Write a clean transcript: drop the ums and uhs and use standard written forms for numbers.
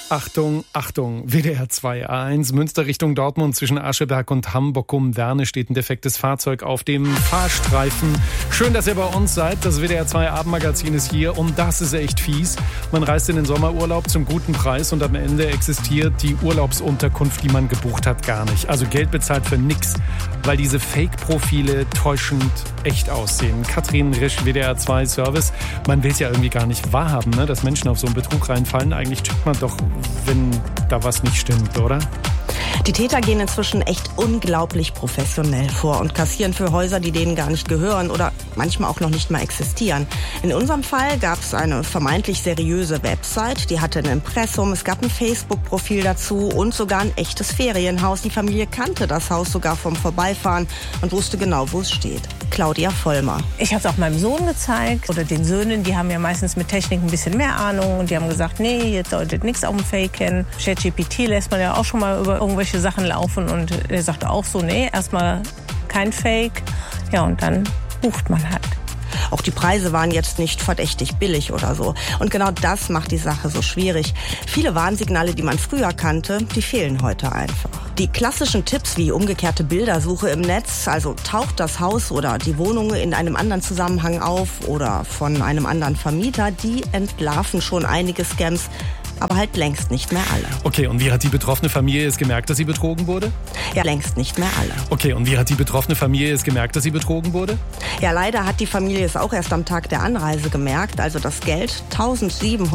Achtung, Achtung, WDR 2 A1, Münster Richtung Dortmund zwischen Ascheberg und Hamburg-Werne steht ein defektes Fahrzeug auf dem Fahrstreifen. Schön, dass ihr bei uns seid. Das WDR 2 Abendmagazin ist hier und das ist echt fies. Man reist in den Sommerurlaub zum guten Preis und am Ende existiert die Urlaubsunterkunft, die man gebucht hat, gar nicht. Also Geld bezahlt für nix, weil diese Fake-Profile täuschend echt aussehen. Katrin Risch, WDR 2 Service. Man will es ja irgendwie gar nicht wahrhaben, ne? Dass Menschen auf so einen Betrug reinfallen. Eigentlich checkt man doch, wenn da was nicht stimmt, oder? Die Täter gehen inzwischen echt unglaublich professionell vor und kassieren für Häuser, die denen gar nicht gehören oder manchmal auch noch nicht mal existieren. In unserem Fall gab es eine vermeintlich seriöse Website, die hatte ein Impressum, es gab ein Facebook-Profil dazu und sogar ein echtes Ferienhaus. Die Familie kannte das Haus sogar vom Vorbeifahren und wusste genau, wo es steht. Claudia Vollmer. Ich habe es auch meinem Sohn gezeigt oder den Söhnen, die haben ja meistens mit Technik ein bisschen mehr Ahnung und die haben gesagt, nee, jetzt solltet nichts auf dem Fake kennen. ChatGPT lässt man ja auch schon mal über irgendwelche Sachen laufen und er sagt auch so, nee, erstmal kein Fake. Ja, und dann bucht man halt. Auch die Preise waren jetzt nicht verdächtig billig oder so. Und genau das macht die Sache so schwierig. Viele Warnsignale, die man früher kannte, die fehlen heute einfach. Die klassischen Tipps wie umgekehrte Bildersuche im Netz, also taucht das Haus oder die Wohnung in einem anderen Zusammenhang auf oder von einem anderen Vermieter, die entlarven schon einige Scams, aber halt längst nicht mehr alle. Okay, und wie hat die betroffene Familie es gemerkt, dass sie betrogen wurde? Ja, längst nicht mehr alle. Okay, und wie hat die betroffene Familie es gemerkt, dass sie betrogen wurde? Ja, leider hat die Familie es auch erst am Tag der Anreise gemerkt. Also das Geld, 1.700